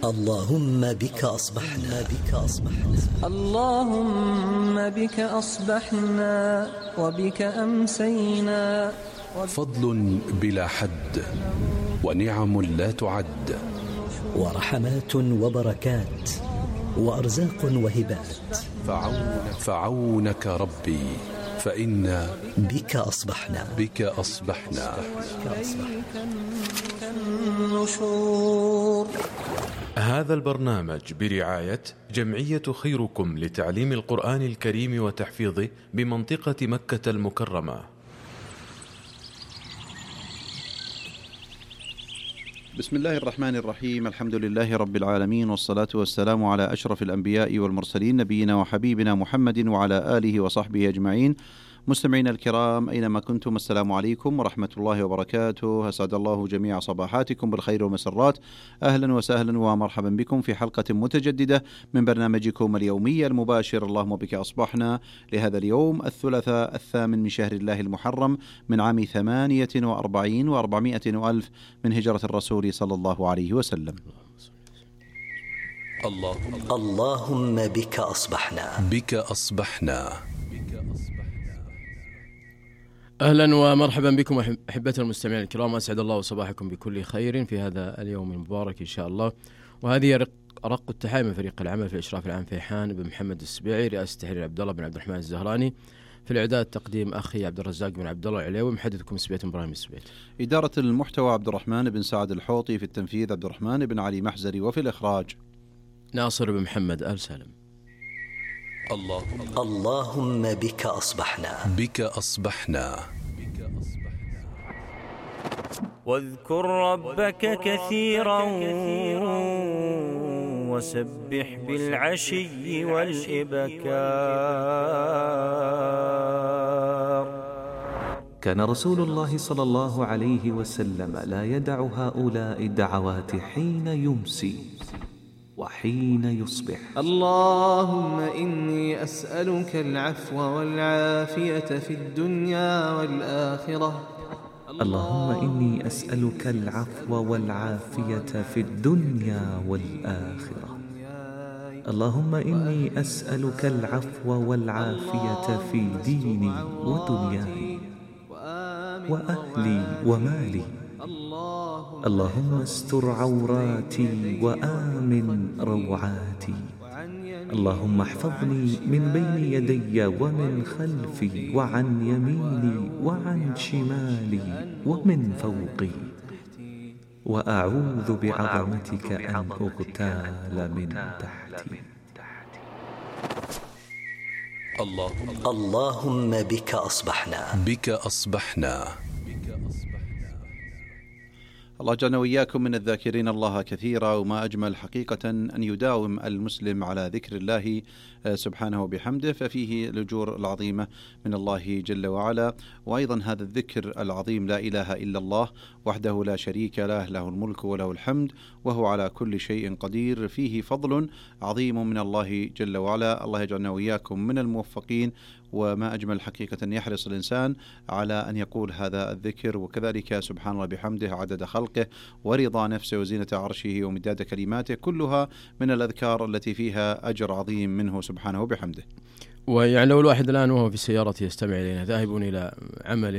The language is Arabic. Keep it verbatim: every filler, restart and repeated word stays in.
اللهم بك أصبحنا بك أصبحنا اللهم بك أصبحنا وبك أمسينا. فضل بلا حد ونعم لا تعد ورحمات وبركات وأرزاق وهبات فعونك, فعونك ربي فإنا بك أصبحنا بك أصبحنا النشور. هذا البرنامج برعاية جمعية خيركم لتعليم القرآن الكريم وتحفيظه بمنطقة مكة المكرمة. بسم الله الرحمن الرحيم. الحمد لله رب العالمين، والصلاة والسلام على أشرف الأنبياء والمرسلين، نبينا وحبيبنا محمد وعلى آله وصحبه أجمعين. مستمعين الكرام أينما كنتم، السلام عليكم ورحمة الله وبركاته. أسعد الله جميع صباحاتكم بالخير والمسرات. أهلا وسهلا ومرحبا بكم في حلقة متجددة من برنامجكم اليومي المباشر اللهم بك أصبحنا، لهذا اليوم الثلاثاء الثامن من شهر الله المحرم من عام ثمانية وأربعين وأربعمائة وألف من هجرة الرسول صلى الله عليه وسلم. اللهم بك أصبحنا بك أصبحنا. أهلا ومرحبا بكم أحبتنا المستمعين الكرام، أسعد الله صباحكم بكل خير في هذا اليوم المبارك إن شاء الله. وهذه أرق التحايا من فريق العمل في الإشراف العام فيحان بن محمد السبيعي، رئاسة تحرير عبد الله بن عبد الرحمن الزهراني، في الإعداد تقديم أخي عبد الرزاق بن عبد الله العليوي، محدثكم سبيت إبراهيم السبيت. إدارة المحتوى عبد الرحمن بن سعد الحوطي، في التنفيذ عبد الرحمن بن علي محزري، وفي الإخراج ناصر بن محمد آل سالم. اللهم بك أصبحنا بك أصبحنا. واذكر ربك كثيرا وسبح بالعشي والإبكار. كان رسول الله صلى الله عليه وسلم لا يدع هؤلاء الدعوات حين يمسي وحين يصبح. اللهم إني أسألك العفو والعافية في الدنيا والآخرة. اللهم إني أسألك العفو والعافية في الدنيا والآخرة. اللهم إني أسألك العفو والعافية في ديني ودنياي وأهلي ومالي. اللهم استر عوراتي وآمن روعاتي. اللهم احفظني من بين يدي ومن خلفي وعن يميني وعن شمالي ومن فوقي، وأعوذ بعظمتك أن أغتال من تحتي. اللهم بك أصبحنا بك أصبحنا. الله جعلنا وإياكم من الذاكرين الله كثيرا، وما أجمل حقيقة أن يداوم المسلم على ذكر الله سبحانه وبحمده، ففيه الأجور العظيمة من الله جل وعلا. وأيضا هذا الذكر العظيم، لا إله إلا الله وحده لا شريك له، له الملك وله الحمد وهو على كل شيء قدير، فيه فضل عظيم من الله جل وعلا. الله يجعلنا وإياكم من الموفقين. وما أجمل حقيقة أن يحرص الإنسان على أن يقول هذا الذكر، وكذلك سبحان الله بحمده عدد خلقه ورضا نفسه وزينة عرشه ومداد كلماته، كلها من الأذكار التي فيها أجر عظيم منه سبحانه وبحمده. ويعني لو الواحد الآن وهو في سيارته يستمع إلينا ذاهب إلى عمله